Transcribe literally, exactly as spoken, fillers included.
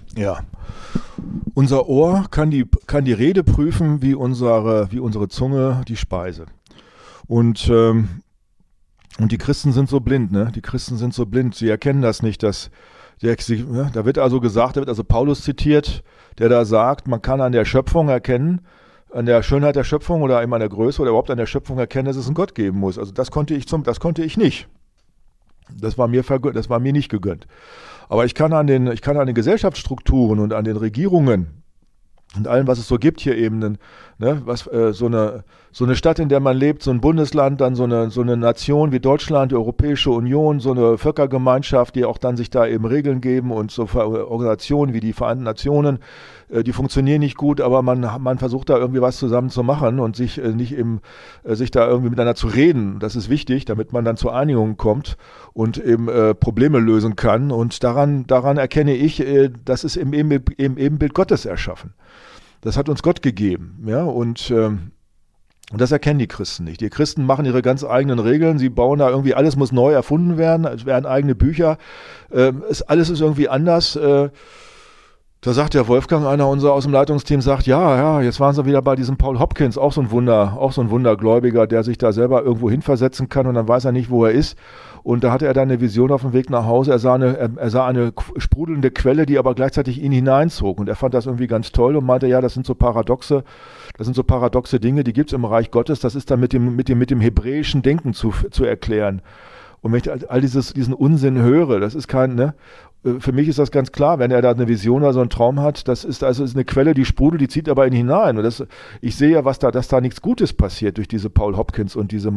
Ja. Unser Ohr kann die, kann die Rede prüfen, wie unsere, wie unsere Zunge die Speise. Und, ähm, und die Christen sind so blind, ne? Die Christen sind so blind. Sie erkennen das nicht, dass der, sie, ne? Da wird also gesagt, da wird also Paulus zitiert, der da sagt, man kann an der Schöpfung erkennen, an der Schönheit der Schöpfung oder eben an der Größe oder überhaupt an der Schöpfung erkennen, dass es einen Gott geben muss. Also das konnte ich zum, das konnte ich nicht. Das war mir vergönnt, das war mir nicht gegönnt. Aber ich kann an den, ich kann an den Gesellschaftsstrukturen und an den Regierungen und allem, was es so gibt hier eben, ne, was, äh, so, eine, so eine Stadt, in der man lebt, so ein Bundesland, dann so eine, so eine Nation wie Deutschland, die Europäische Union, so eine Völkergemeinschaft, die auch dann sich da eben Regeln geben und so Organisationen wie die Vereinten Nationen, äh, die funktionieren nicht gut, aber man, man versucht da irgendwie was zusammen zu machen und sich äh, nicht eben, äh, sich da irgendwie miteinander zu reden. Das ist wichtig, damit man dann zu Einigungen kommt und eben äh, Probleme lösen kann. Und daran, daran erkenne ich, äh, das ist im, im, im Ebenbild Gottes erschaffen. Das hat uns Gott gegeben, ja, und, ähm, und das erkennen die Christen nicht. Die Christen machen ihre ganz eigenen Regeln, sie bauen da irgendwie, alles muss neu erfunden werden, es werden eigene Bücher, ähm, es, alles ist irgendwie anders. Äh, da sagt der Wolfgang, einer unserer aus dem Leitungsteam, sagt, ja, ja, jetzt waren sie wieder bei diesem Paul Hopkins, auch so ein Wunder, auch so ein Wundergläubiger, der sich da selber irgendwo hinversetzen kann und dann weiß er nicht, wo er ist. Und da hatte er dann eine Vision auf dem Weg nach Hause. Er sah eine, er, er sah eine sprudelnde Quelle, die aber gleichzeitig ihn hineinzog. Und er fand das irgendwie ganz toll und meinte, ja, das sind so paradoxe, das sind so paradoxe Dinge, die gibt es im Reich Gottes. Das ist dann mit dem, mit dem, mit dem hebräischen Denken zu, zu erklären. Und wenn ich all dieses, diesen Unsinn höre, das ist kein, ne? Für mich ist das ganz klar, wenn er da eine Vision oder so einen Traum hat, das ist also ist eine Quelle, die sprudelt, die zieht aber ihn hinein. Und das, ich sehe ja, was da, dass da nichts Gutes passiert durch diese Paul Hopkins und diese